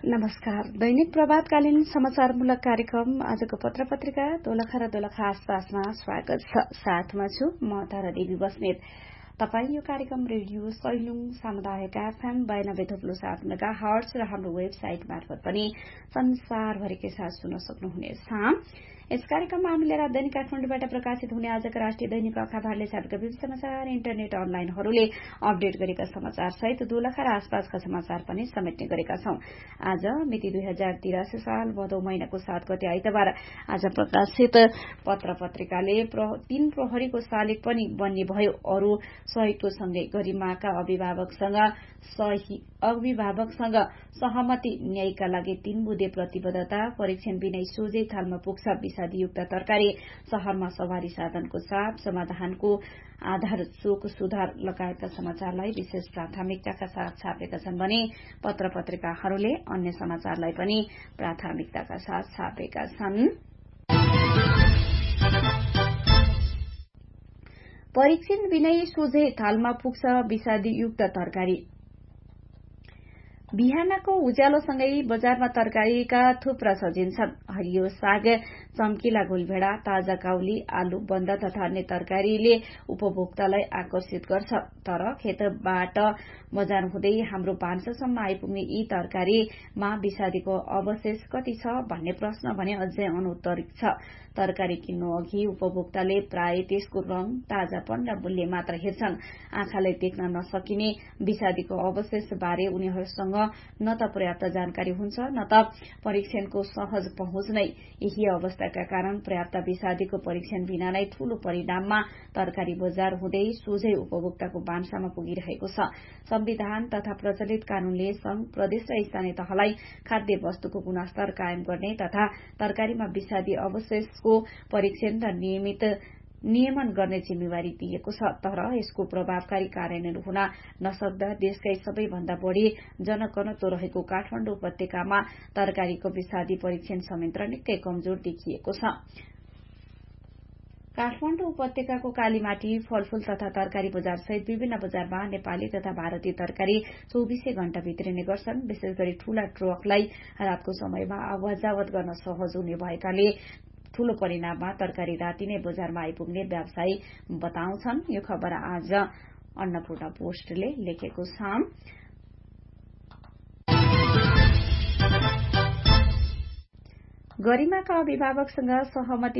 नमस्कार। दैनिक प्रभातकालीन समाचारमूलक कार्यक्रम आजको पत्र पत्रिका दोलखा र दोलखा आसपासमा स्वागत छ। साथमा छु म तारा देवी बस्नेत। तपाई यो कार्यक्रम रेडियो सैलुङ सामुदायिक एफएम 92.7 मेगाहर्ट्ज र हाम्रो वेबसाइट मार्फत पनि संसारभरिकै साथ सुन्न सक्नुहुनेछ। यस कार्यक्रममा हामी लिएर दैनिक काठमाडौँबाट प्रकाशित हुने आजका राष्ट्रिय दैनिक अखबारले छापेका विविध समाचार, इन्टरनेट अनलाइनहरूले अपडेट गरेका समाचार सहित दोलखा र आसपासका समाचार पनि समेट्ने गरेका छौं। आज मिति 2083 साल भदौ महिनाको 7 गते आइतबार आज प्रकाशित पत्र पत्रिकाले 3 प्रहरीको शालिग पनि बन्ने भयो। अरू सहयोगको सँगै गरिमाका अभिभावकसँग सहमति न्यायका लागि 3 बुँदे प्रतिबद्धता, परीक्षण बिनै सोझै थालमा पुग्छ विषादीयुक्त तरकारी, शहरमा सवारी साधनको चाप, समाधानको आधार चोक सुधार लगायतका समाचारलाई विशेष प्राथमिकताका साथ छापेका छन् भने पत्र पत्रिकाहरूले अन्य समाचारलाई पनि प्राथमिकताका साथ छापेका छन्। परीक्षण बिनै सोझै थालमा पुग्छ विषादीयुक्त तरकारी। बिहानको उज्यालोसँगै बजारमा तरकारीका थुप्रा सजिन्छन्। हरियो साग, चम्किला घुलभेडा, ताजा काउली, आलु, बन्द तथा अन्य तरकारीले उपभोक्तालाई आकर्षित गर्छ। तर खेतबाट बजार हुँदै हाम्रो भान्सासम्म आइपुग्ने यी तरकारीमा विषादीको अवशेष कति छ भन्ने प्रश्न भने अझै अनुत्तरित छ। तरकारी किन्नु अघि उपभोक्ताले प्राय त्यसको रंग, ताजापन र मूल्य मात्र हेर्छन्। आँखाले देख्न नसकिने विषादीको अवशेष बारे उनीहरूसँग न त पर्याप्त जानकारी हुन्छ न त परीक्षणको सहज पहुँच नै। यही अवस्थाका कारण पर्याप्त विषादीको परीक्षण बिना नै ठूलो परिणाममा तरकारी बजार हुँदै सोझै उपभोक्ताको भान्सामा पुगिरहेको छ। संविधान तथा प्रचलित कानूनले संघ, प्रदेश र स्थानीय तहलाई खाद्य वस्तुको गुणस्तर कायम गर्ने तथा तरकारीमा विषादी अवशेषको परीक्षण र नियमन गर्ने जिम्मेवारी दिएको छ। तर यसको प्रभावकारी कार्यान्वयन हुन नसक्दा देशकै सबैभन्दा बढ़ी जनघनत्व रहेको काठमाडौँ उपत्यकामा तरकारीको विषादी परीक्षण संयन्त्र निकै कमजोर देखिएको छ। काठमाडौँ उपत्यकाको कालीमाटी फलफूल तथा तरकारी बजार सहित विभिन्न बजारमा नेपाली तथा भारतीय तरकारी 24 घण्टा भित्रिने गर्छन्। विशेष गरी ठूला ट्रकलाई रातको समयमा आवतजावत गर्न सहज हुने भएकाले ठूलो परिणाममा तरकारी राति नै बजारमा आइपुग्ने व्यवसायी बताउँछन्। यो खबर आज अन्नपूर्ण पोस्टले लेखेको छ। गरिमाका अभिभावकसँग सहमति